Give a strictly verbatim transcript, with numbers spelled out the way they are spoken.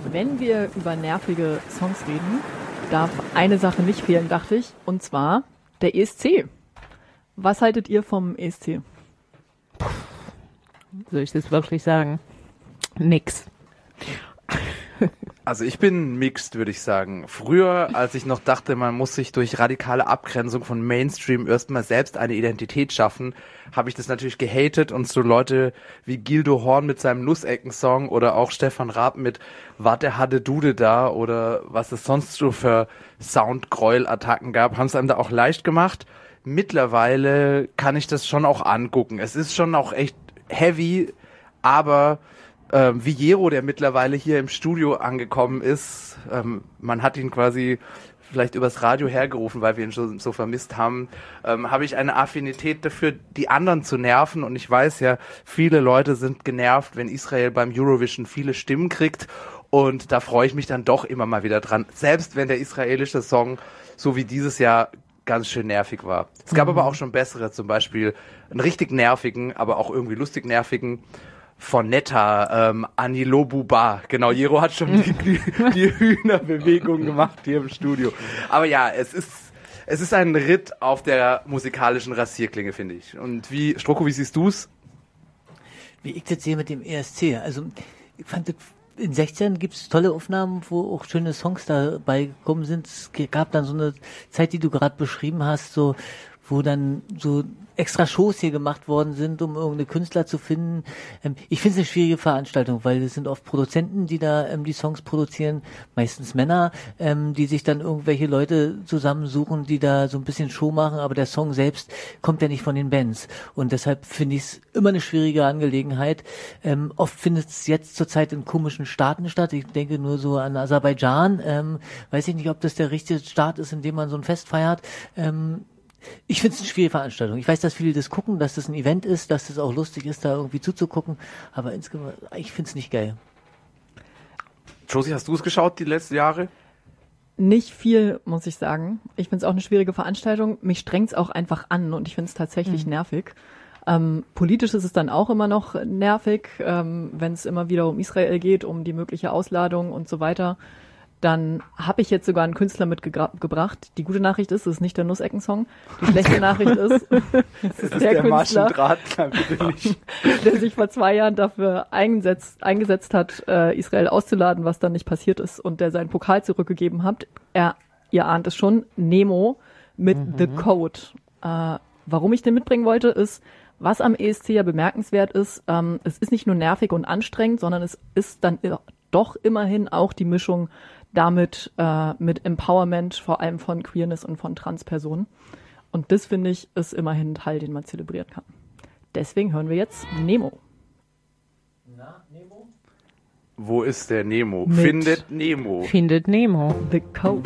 Wenn wir über nervige Songs reden, darf eine Sache nicht fehlen, dachte ich, und zwar der E S C. Was haltet ihr vom E S C? Soll ich das wirklich sagen? Nix. Also ich bin mixed, würde ich sagen. Früher, als ich noch dachte, man muss sich durch radikale Abgrenzung von Mainstream erstmal selbst eine Identität schaffen, habe ich das natürlich gehatet und so Leute wie Gildo Horn mit seinem Nussecken-Song oder auch Stefan Raab mit Warte hatte Dude da oder was es sonst so für Soundgräuel-Attacken gab, haben es einem da auch leicht gemacht. Mittlerweile kann ich das schon auch angucken. Es ist schon auch echt heavy, aber Ähm, wie Jero, der mittlerweile hier im Studio angekommen ist, ähm, man hat ihn quasi vielleicht übers Radio hergerufen, weil wir ihn schon so vermisst haben, ähm, habe ich eine Affinität dafür, die anderen zu nerven, und ich weiß ja, viele Leute sind genervt, wenn Israel beim Eurovision viele Stimmen kriegt, und da freue ich mich dann doch immer mal wieder dran, selbst wenn der israelische Song, so wie dieses Jahr, ganz schön nervig war. Es gab mhm. aber auch schon bessere, zum Beispiel einen richtig nervigen, aber auch irgendwie lustig nervigen, von Netta, ähm, Anilo Buba. Genau, Jero hat schon die, die, die Hühnerbewegung gemacht hier im Studio. Aber ja, es ist, es ist ein Ritt auf der musikalischen Rasierklinge, finde ich. Und wie, Stroko, wie siehst du's? Wie ich das sehe mit dem E S C. Also, ich fand das, in sechzehn gibt es tolle Aufnahmen, wo auch schöne Songs dabei gekommen sind. Es gab dann so eine Zeit, die du gerade beschrieben hast, so, wo dann so extra Shows hier gemacht worden sind, um irgendeine Künstler zu finden. Ähm, ich finde es eine schwierige Veranstaltung, weil es sind oft Produzenten, die da ähm, die Songs produzieren, meistens Männer, ähm, die sich dann irgendwelche Leute zusammensuchen, die da so ein bisschen Show machen, aber der Song selbst kommt ja nicht von den Bands. Und deshalb finde ich es immer eine schwierige Angelegenheit. Ähm, oft findet es jetzt zurzeit in komischen Staaten statt. Ich denke nur so an Aserbaidschan. Ähm, weiß ich nicht, ob das der richtige Staat ist, in dem man so ein Fest feiert. Ähm, Ich finde es eine schwierige Veranstaltung. Ich weiß, dass viele das gucken, dass das ein Event ist, dass das auch lustig ist, da irgendwie zuzugucken, aber insgesamt, ich finde es nicht geil. Josie, hast du es geschaut die letzten Jahre? Nicht viel, muss ich sagen. Ich finde es auch eine schwierige Veranstaltung. Mich strengt es auch einfach an und ich finde es tatsächlich mhm. nervig. Ähm, politisch ist es dann auch immer noch nervig, ähm, wenn es immer wieder um Israel geht, um die mögliche Ausladung und so weiter. Dann habe ich jetzt sogar einen Künstler mitgebracht. Die gute Nachricht ist, es ist nicht der Nussecken-Song. Die schlechte Nachricht ist, es ist, ist der, der Künstler, der sich vor zwei Jahren dafür eingesetzt, eingesetzt hat, äh, Israel auszuladen, was dann nicht passiert ist, und der seinen Pokal zurückgegeben hat. Er, ihr ahnt es schon, Nemo mit mhm. The Code. Äh, warum ich den mitbringen wollte, ist, was am E S C ja bemerkenswert ist, ähm, es ist nicht nur nervig und anstrengend, sondern es ist dann doch immerhin auch die Mischung damit äh, mit Empowerment, vor allem von Queerness und von Transpersonen. Und das, finde ich, ist immerhin ein Teil, den man zelebrieren kann. Deswegen hören wir jetzt Nemo. Na, Nemo? Wo ist der Nemo? Mit Findet Nemo. Findet Nemo. The Code.